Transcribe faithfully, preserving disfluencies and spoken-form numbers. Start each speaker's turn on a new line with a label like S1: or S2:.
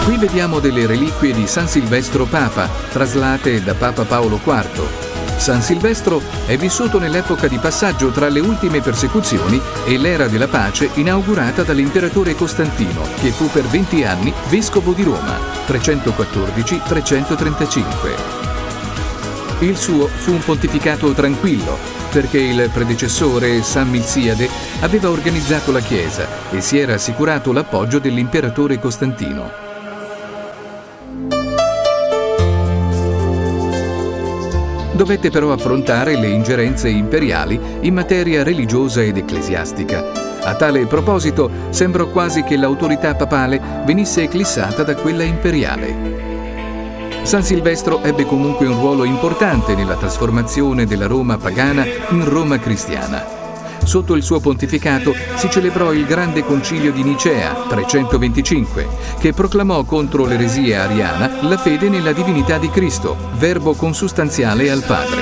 S1: Qui vediamo delle reliquie di San Silvestro Papa, traslate da Papa Paolo quarto. San Silvestro è vissuto nell'epoca di passaggio tra le ultime persecuzioni e l'era della pace inaugurata dall'imperatore Costantino, che fu per venti anni vescovo di Roma, trecentoquattordici trecentotrentacinque. Il suo fu un pontificato tranquillo, perché il predecessore, San Milziade, aveva organizzato la Chiesa e si era assicurato l'appoggio dell'imperatore Costantino. Dovette però affrontare le ingerenze imperiali in materia religiosa ed ecclesiastica. A tale proposito, sembrò quasi che l'autorità papale venisse eclissata da quella imperiale. San Silvestro ebbe comunque un ruolo importante nella trasformazione della Roma pagana in Roma cristiana. Sotto il suo pontificato si celebrò il Grande Concilio di Nicea, trecentoventicinque, che proclamò contro l'eresia ariana la fede nella divinità di Cristo, verbo consustanziale al Padre.